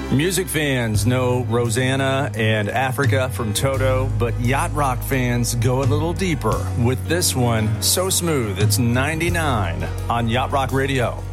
Music fans know Rosanna and Africa from Toto, but Yacht Rock fans go a little deeper with this one, So Smooth, it's 99 on Yacht Rock Radio.